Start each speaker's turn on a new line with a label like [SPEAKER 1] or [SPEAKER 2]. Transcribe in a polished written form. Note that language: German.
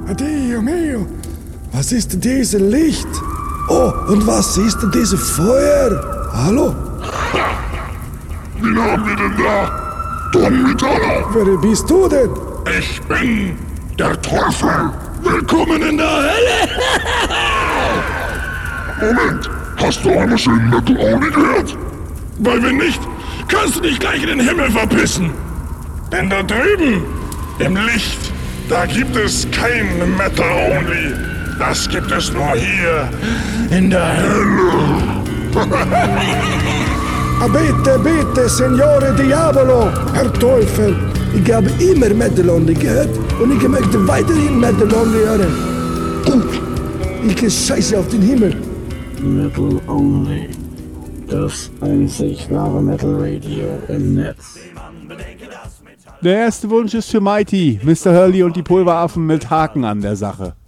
[SPEAKER 1] Dio mio, was ist denn dieses Licht? Oh, und was ist denn dieses Feuer? Hallo?
[SPEAKER 2] Wen haben wir denn da? Donnermetaller!
[SPEAKER 1] Wer bist du denn?
[SPEAKER 2] Ich bin der Teufel! Willkommen in der Hölle! Moment, hast du einmal schön Metal Only gehört? Weil wenn nicht, kannst du dich gleich in den Himmel verpissen. Denn da drüben, im Licht, da gibt es kein Metal Only. Das gibt es nur hier, in der Hölle.
[SPEAKER 1] Bitte, bitte, Signore Diavolo, Herr Teufel. Ich habe immer Metal Only gehört und ich möchte weiterhin Metal Only hören. Gut, ich scheiße auf den Himmel.
[SPEAKER 3] Metal Only. Das einzig wahre Metal Radio im Netz.
[SPEAKER 4] Der erste Wunsch ist für Mighty, Mr. Hurley und die Pulveraffen mit Haken an der Sache.